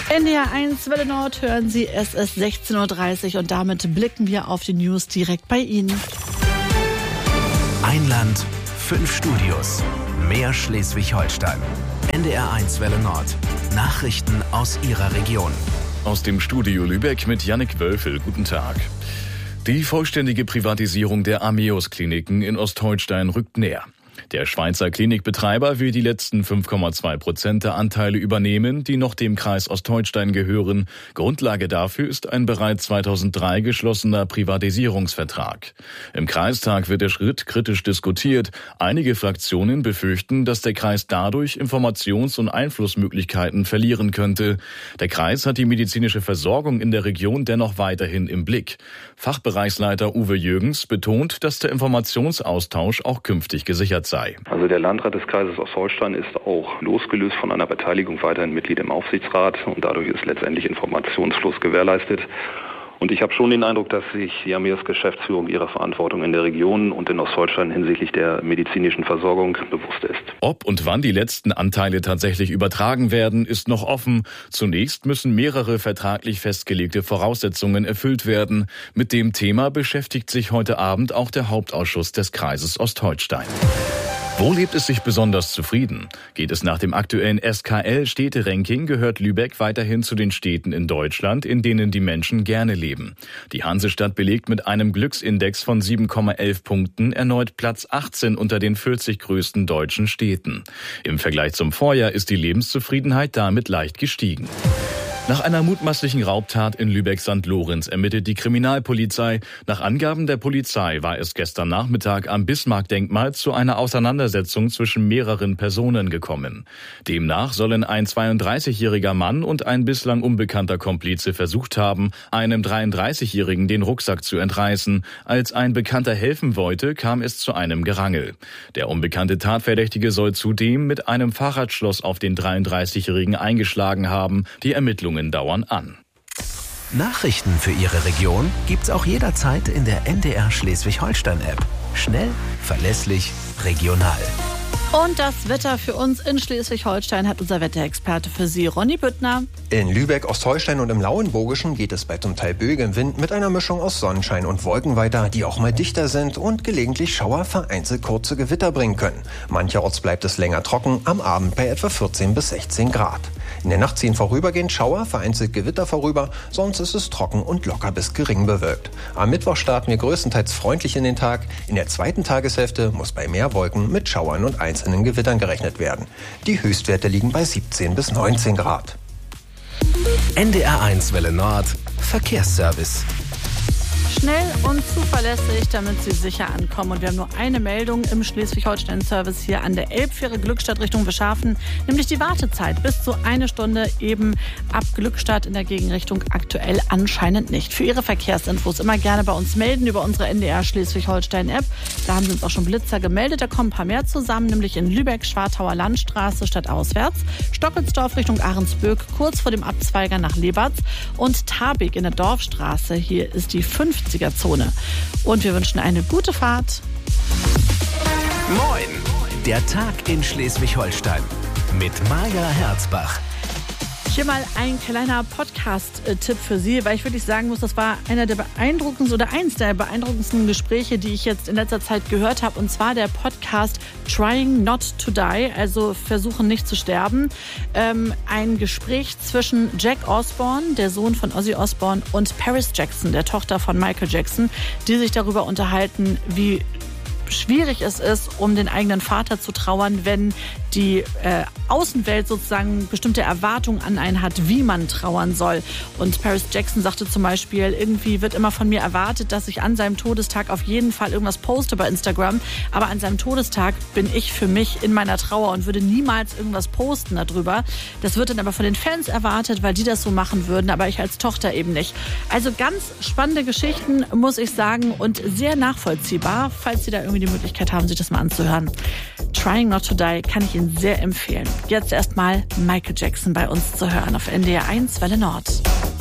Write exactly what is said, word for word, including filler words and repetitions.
N D R eins Welle Nord hören Sie, es ist sechzehn Uhr dreißig und damit blicken wir auf die News direkt bei Ihnen. Ein Land, fünf Studios, mehr Schleswig-Holstein. N D R eins Welle Nord. Nachrichten aus Ihrer Region. Aus dem Studio Lübeck mit Jannik Wölfel. Guten Tag. Die vollständige Privatisierung der Ameos-Kliniken in Ostholstein rückt näher. Der Schweizer Klinikbetreiber will die letzten fünf Komma zwei Prozent der Anteile übernehmen, die noch dem Kreis Ostholstein gehören. Grundlage dafür ist ein bereits zweitausenddrei geschlossener Privatisierungsvertrag. Im Kreistag wird der Schritt kritisch diskutiert. Einige Fraktionen befürchten, dass der Kreis dadurch Informations- und Einflussmöglichkeiten verlieren könnte. Der Kreis hat die medizinische Versorgung in der Region dennoch weiterhin im Blick. Fachbereichsleiter Uwe Jürgens betont, dass der Informationsaustausch auch künftig gesichert sei. Also der Landrat des Kreises Ostholstein ist auch losgelöst von einer Beteiligung weiterhin Mitglied im Aufsichtsrat und dadurch ist letztendlich Informationsfluss gewährleistet. Und ich habe schon den Eindruck, dass sich die Ameos-Geschäftsführung ihrer Verantwortung in der Region und in Ostholstein hinsichtlich der medizinischen Versorgung bewusst ist. Ob und wann die letzten Anteile tatsächlich übertragen werden, ist noch offen. Zunächst müssen mehrere vertraglich festgelegte Voraussetzungen erfüllt werden. Mit dem Thema beschäftigt sich heute Abend auch der Hauptausschuss des Kreises Ostholstein. Wo lebt es sich besonders zufrieden? Geht es nach dem aktuellen S K L-Städte-Ranking, gehört Lübeck weiterhin zu den Städten in Deutschland, in denen die Menschen gerne leben. Die Hansestadt belegt mit einem Glücksindex von sieben Komma elf Punkten erneut Platz achtzehn unter den vierzig größten deutschen Städten. Im Vergleich zum Vorjahr ist die Lebenszufriedenheit damit leicht gestiegen. Nach einer mutmaßlichen Raubtat in Lübeck-Sankt Lorenz ermittelt die Kriminalpolizei. Nach Angaben der Polizei war es gestern Nachmittag am Bismarck-Denkmal zu einer Auseinandersetzung zwischen mehreren Personen gekommen. Demnach sollen ein zweiunddreißigjähriger Mann und ein bislang unbekannter Komplize versucht haben, einem dreiunddreißigjährigen den Rucksack zu entreißen. Als ein Bekannter helfen wollte, kam es zu einem Gerangel. Der unbekannte Tatverdächtige soll zudem mit einem Fahrradschloss auf den dreiunddreißigjährigen eingeschlagen haben. Die Ermittlungen dauern an. Nachrichten für Ihre Region gibt's auch jederzeit in der N D R Schleswig-Holstein-App. Schnell, verlässlich, regional. Und das Wetter für uns in Schleswig-Holstein hat unser Wetterexperte für Sie, Ronny Büttner. In Lübeck, Ostholstein und im Lauenburgischen geht es bei zum Teil böigem Wind mit einer Mischung aus Sonnenschein und Wolken weiter, die auch mal dichter sind und gelegentlich Schauer vereinzelt kurze Gewitter bringen können. Mancherorts bleibt es länger trocken, am Abend bei etwa vierzehn bis sechzehn Grad. In der Nacht ziehen vorübergehend Schauer, vereinzelt Gewitter vorüber, sonst ist es trocken und locker bis gering bewölkt. Am Mittwoch starten wir größtenteils freundlich in den Tag. In der zweiten Tageshälfte muss bei mehr Wolken mit Schauern und einzelnen Gewittern gerechnet werden. Die Höchstwerte liegen bei siebzehn bis neunzehn Grad. N D R eins Welle Nord, Verkehrsservice. Schnell und zuverlässig, damit Sie sicher ankommen. Und wir haben nur eine Meldung im Schleswig-Holstein-Service hier an der Elbfähre Glückstadt Richtung Beschafen, nämlich die Wartezeit bis zu eine Stunde eben ab Glückstadt in der Gegenrichtung aktuell anscheinend nicht. Für Ihre Verkehrsinfos immer gerne bei uns melden über unsere N D R Schleswig-Holstein-App. Da haben Sie uns auch schon Blitzer gemeldet. Da kommen ein paar mehr zusammen, nämlich in Lübeck, Schwartauer Landstraße stadtauswärts, Stockelsdorf Richtung Ahrensböck, kurz vor dem Abzweiger nach Lebatz und Tabig in der Dorfstraße. Hier ist die fünfziger Zone. Und wir wünschen eine gute Fahrt. Moin! Der Tag in Schleswig-Holstein mit Maja Herzbach. Hier mal ein kleiner Podcast-Tipp für Sie, weil ich wirklich sagen muss, das war einer der beeindruckendsten oder eins der beeindruckendsten Gespräche, die ich jetzt in letzter Zeit gehört habe. Und zwar der Podcast Trying Not to Die, also Versuchen nicht zu sterben. Ähm, ein Gespräch zwischen Jack Osbourne, der Sohn von Ozzy Osbourne, und Paris Jackson, der Tochter von Michael Jackson, die sich darüber unterhalten, wie schwierig es ist, um den eigenen Vater zu trauern, wenn die äh, Außenwelt sozusagen bestimmte Erwartungen an einen hat, wie man trauern soll. Und Paris Jackson sagte zum Beispiel, irgendwie wird immer von mir erwartet, dass ich an seinem Todestag auf jeden Fall irgendwas poste bei Instagram. Aber an seinem Todestag bin ich für mich in meiner Trauer und würde niemals irgendwas posten darüber. Das wird dann aber von den Fans erwartet, weil die das so machen würden, aber ich als Tochter eben nicht. Also ganz spannende Geschichten, muss ich sagen, und sehr nachvollziehbar, falls Sie da irgendwie die Möglichkeit haben, sich das mal anzuhören. Trying Not to Die kann ich Ihnen sehr empfehlen. Jetzt erstmal Michael Jackson bei uns zu hören auf N D R eins Welle Nord.